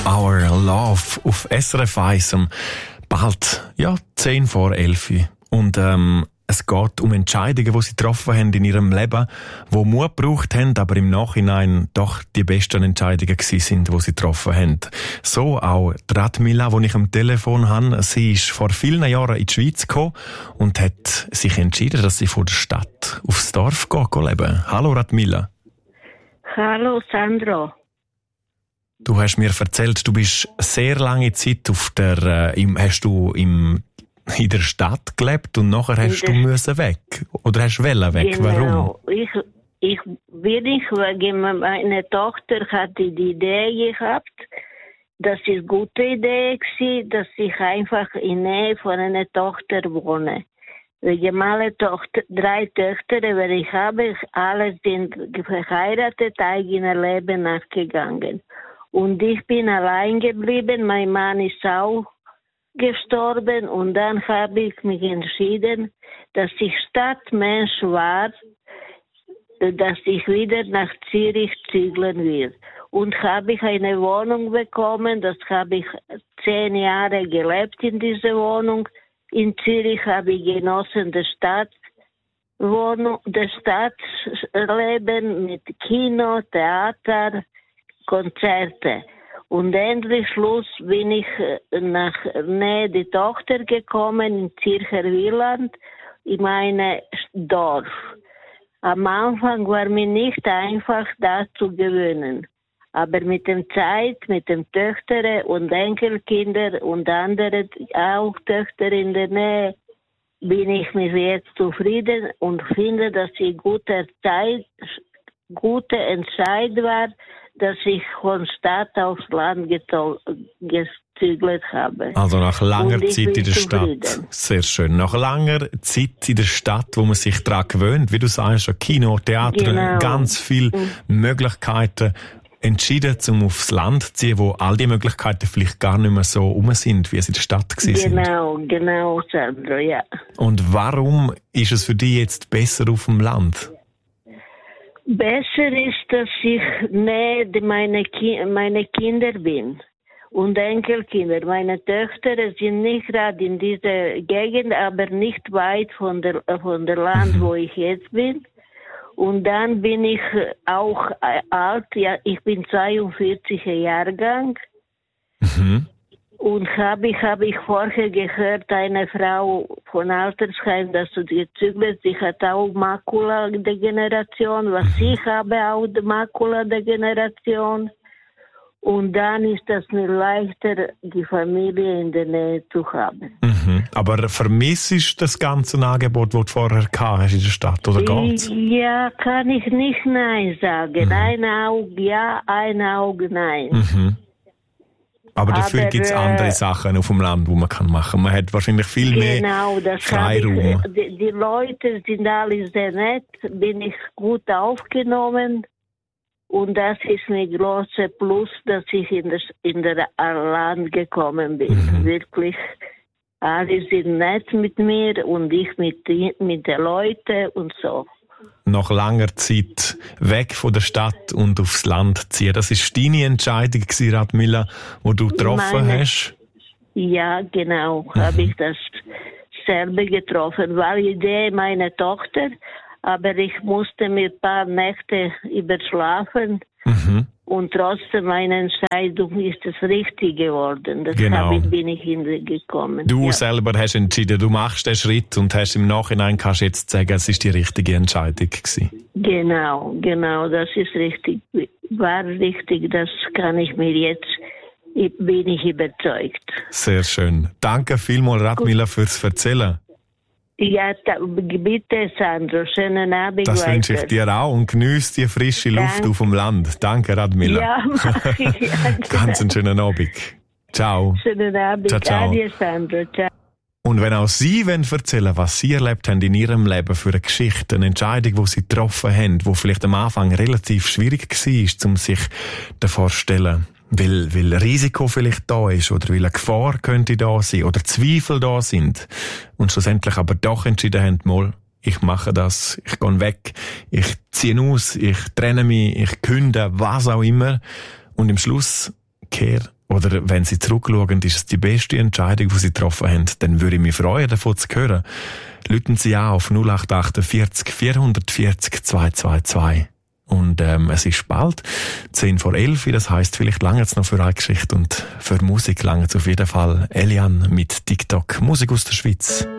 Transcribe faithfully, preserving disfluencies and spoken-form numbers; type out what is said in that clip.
Our Love auf S R F eins um bald, ja, zehn vor elf. Und ähm, es geht um Entscheidungen, die sie getroffen haben in ihrem Leben, die Mut gebraucht haben, aber im Nachhinein doch die besten Entscheidungen gewesen sind, die sie getroffen haben. So auch die Radmila, die ich am Telefon habe. Sie ist vor vielen Jahren in die Schweiz gekommen und hat sich entschieden, dass sie von der Stadt aufs Dorf geht, leben. Hallo Radmila. Hallo Sandro. Du hast mir erzählt, du bist sehr lange Zeit auf der, äh, im, hast du im, in der Stadt gelebt und nachher hast du müssen weg. Oder hast du wollen weg? Genau. Warum? Ich, ich bin nicht wegen meine Tochter hatte die Idee gehabt, das ist eine gute Idee gewesen, dass ich einfach in Nähe von einer Tochter wohne. Wegen meiner Tochter, drei Töchter, aber ich habe, alle sind verheiratet, eigenes Leben nachgegangen. Und ich bin allein geblieben, mein Mann ist auch gestorben und dann habe ich mich entschieden, dass ich Stadtmensch war, dass ich wieder nach Zürich zügeln will. Und habe ich eine Wohnung bekommen, das habe ich zehn Jahre gelebt in dieser Wohnung. In Zürich habe ich genossen das Stadtwohnung, das Stadtleben mit Kino, Theater, Konzerte. Und endlich Schluss bin ich nach Nähe der Tochter gekommen in Zürcher Wieland, in mein Dorf. Am Anfang war mir nicht einfach, das zu gewöhnen. Aber mit der Zeit, mit den Töchtern und Enkelkindern und anderen auch Töchter in der Nähe, bin ich mir jetzt zufrieden und finde, dass ich gute Zeit, gute Entscheid war, dass ich von Stadt aufs Land gezügelt habe. Also nach langer Zeit in der zufrieden. Stadt. Sehr schön. Nach langer Zeit in der Stadt, wo man sich daran gewöhnt, wie du sagst, Kino, Theater, Genau. ganz viele mhm. Möglichkeiten, entschieden, um aufs Land zu ziehen, wo all die Möglichkeiten vielleicht gar nicht mehr so rum sind, wie es in der Stadt gewesen Genau, sind. genau, Sandro, ja. Und warum ist es für dich jetzt besser auf dem Land? Besser ist, dass ich näher meine, Ki- meine Kinder bin und Enkelkinder. Meine Töchter sind nicht gerade in dieser Gegend, aber nicht weit von der, von der Land, mhm. wo ich jetzt bin. Und dann bin ich auch alt, ja, ich bin zweiundvierziger Jahrgang. Mhm. Und habe ich, habe ich vorher gehört, eine Frau von Altersheim, dass sie gezügelt, sie hat auch Makuladegeneration, was mhm. ich habe auch die Makuladegeneration. Und dann ist es mir leichter, die Familie in der Nähe zu haben. Mhm. Aber vermisst du das ganze Angebot, das du vorher gehabt hast in der Stadt, oder geht's? Ja, kann ich nicht Nein sagen. Mhm. Ein Auge ja, ein Auge nein. Mhm. Aber dafür gibt es äh, andere Sachen auf dem Land, die man kann machen. Man hat wahrscheinlich viel genau, mehr das Freiraum. Ich, die, die Leute sind alle sehr nett, bin ich gut aufgenommen. Und das ist ein großer Plus, dass ich in das in der Land gekommen bin. Mhm. Wirklich, alle sind nett mit mir und ich mit, mit den Leuten und so. Nach langer Zeit weg von der Stadt und aufs Land ziehen. Das war deine Entscheidung, Radmila, die du getroffen Meine, hast? Ja, genau, mhm. habe ich das selber getroffen. War die Idee meiner Tochter, aber ich musste mir ein paar Nächte überschlafen. Mhm. Und trotzdem meine Entscheidung ist es richtig geworden. Das genau. ich, bin ich hingekommen. Du ja. selber hast entschieden, du machst den Schritt und hast im Nachhinein kannst jetzt sagen, es ist die richtige Entscheidung gewesen. Genau, genau, das ist richtig, war richtig, das kann ich mir jetzt, bin ich überzeugt. Sehr schön. Danke vielmals, Radmila, fürs Erzählen. Ja, da, bitte, Sandro. Schönen Abend. Das weiter. wünsche ich dir auch und geniesse die frische Luft Dank. Auf dem Land. Danke, Radmila. Ja, mach ich. Ja, ganz einen schönen Abend. Ciao. Schönen Abend. Ciao, ciao. Adieu, Sandro. Ciao. Und wenn auch Sie wollen erzählen, was Sie erlebt haben in Ihrem Leben für eine Geschichte, eine Entscheidung, die Sie getroffen haben, die vielleicht am Anfang relativ schwierig war, um sich davor zu stellen, weil, weil Risiko vielleicht da ist oder weil eine Gefahr könnte da sein oder Zweifel da sind und schlussendlich aber doch entschieden haben, mal, ich mache das, ich gehe weg, ich ziehe aus, ich trenne mich, ich kündige, was auch immer und im Schluss kehre Oder wenn Sie zurückschauen, ist es die beste Entscheidung, die Sie getroffen haben, dann würde ich mich freuen, davon zu hören. Rufen Sie an auf null acht achtundvierzig vierhundertvierzig zweihundertzweiundzwanzig. Und ähm, es ist bald zehn vor elf, das heisst, vielleicht lange es noch für eine Geschichte und für Musik lange es auf jeden Fall. Elian mit TikTok, Musik aus der Schweiz.